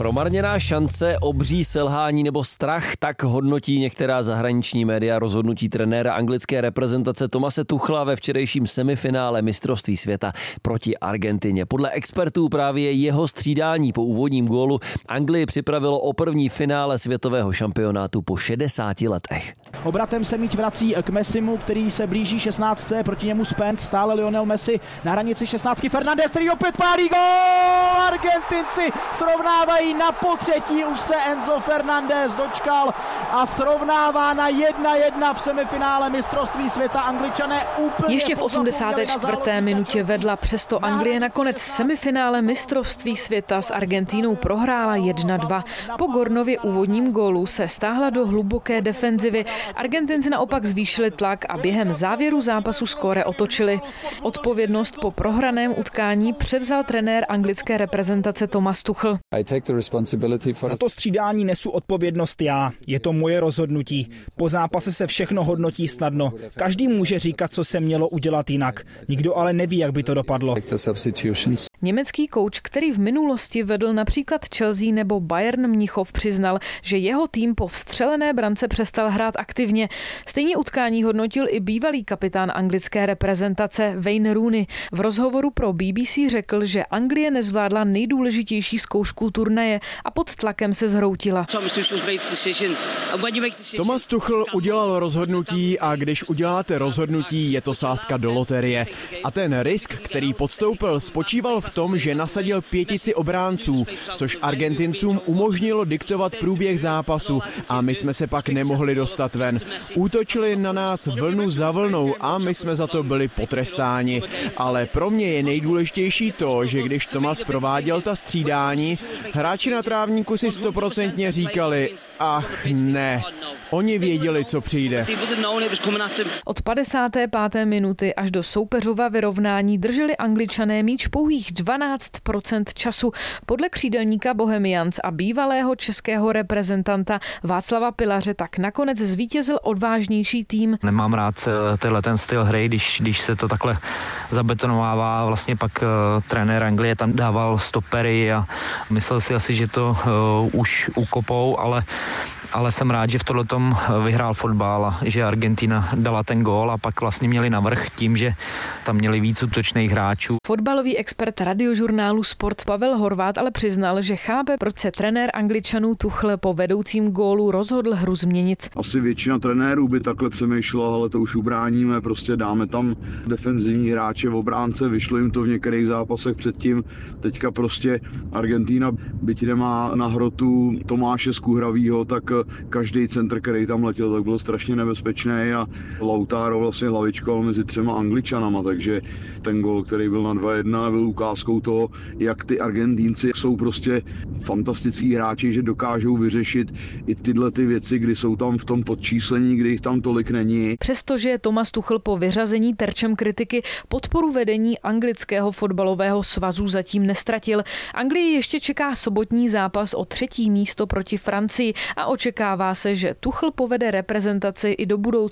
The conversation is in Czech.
Promarněná šance, obří selhání nebo strach, tak hodnotí některá zahraniční média rozhodnutí trenéra anglické reprezentace Thomase Tuchla ve včerejším semifinále mistrovství světa proti Argentině. Podle expertů právě jeho střídání po úvodním gólu Anglii připravilo o první finále světového šampionátu po 60 letech. Obratem se míč vrací k Messimu, který se blíží 16. Proti němu Spence, stále Lionel Messi na hranici 16. Fernandes, který opět pálí gól! Argentinci srovnávají na potřetí, už se Enzo Fernandez dočkal a srovnává na 1-1 v semifinále mistrovství světa. Angličané úplně... Ještě v 84. minutě vedla, přesto Anglie nakonec semifinále mistrovství světa s Argentínou prohrála 1-2. Po Gornově úvodním gólu se stáhla do hluboké defenzivy. Argentinci naopak zvýšili tlak a během závěru zápasu skóre otočili. Odpovědnost po prohraném utkání převzal trenér anglické reprezentace Thomas Tuchel. Za to střídání nesu odpovědnost já. Je to moje rozhodnutí. Po zápase se všechno hodnotí snadno. Každý může říkat, co se mělo udělat jinak. Nikdo ale neví, jak by to dopadlo. Německý kouč, který v minulosti vedl například Chelsea nebo Bayern Mnichov, přiznal, že jeho tým po vstřelené brance přestal hrát aktivně. Stejně utkání hodnotil i bývalý kapitán anglické reprezentace Wayne Rooney. V rozhovoru pro BBC řekl, že Anglie nezvládla nejdůležitější zkoušku turnaje a pod tlakem se zhroutila. Thomas Tuchel udělal rozhodnutí a když uděláte rozhodnutí, je to sázka do loterie. A ten risk, který podstoupil, spočíval v tom, že nasadil pětici obránců, což Argentincům umožnilo diktovat průběh zápasu a my jsme se pak nemohli dostat ven. Útočili na nás vlnu za vlnou a my jsme za to byli potrestáni. Ale pro mě je nejdůležitější to, že když Thomas prováděl ta střídání, hráči na trávníku si 100% říkali, ach ne, oni věděli, co přijde. Od 55. minuty až do soupeřova vyrovnání drželi Angličané míč pouhých 12% času. Podle křídelníka Bohemians a bývalého českého reprezentanta Václava Pilaře tak nakonec zvítězil odvážnější tým. Nemám rád ten styl hry, když se to takhle zabetonovává. Vlastně pak trenér Anglie tam dával stopery a myslel si asi, že to už ukopou, ale jsem rád, že v tohletom vyhrál fotbal a že Argentina dala ten gól a pak vlastně měli navrch tím, že tam měli víc útočných hráčů. Fotbalový expert radiožurnálu Sport Pavel Horváth ale přiznal, že chápe, proč se trenér Angličanů Tuchel po vedoucím gólu rozhodl hru změnit. Asi většina trenérů by takhle přemýšlela, ale to už ubráníme, prostě dáme tam defenzivní hráče v obránce, vyšlo jim to v některých zápasech předtím. Teďka prostě Argentina, byť nemá na hrotu Tomáše Skuhravýho, tak každý centr, který tam letěl, tak byl strašně nebezpečný a Lautaro vlastně hlavičkoval mezi třema Angličanama, takže ten gól, který byl na 2-1, byl ukázkou toho, jak ty Argentínci jsou prostě fantastický hráči, že dokážou vyřešit i tyhle ty věci, kdy jsou tam v tom podčíslení, kdy jich tam tolik není. Přestože je Thomas Tuchel po vyřazení terčem kritiky, podporu vedení anglického fotbalového svazu zatím nestratil. Anglii ještě čeká sobotní zápas o 3. místo proti Francii a očekává se, že Tuchel povede reprezentaci i do budoucna.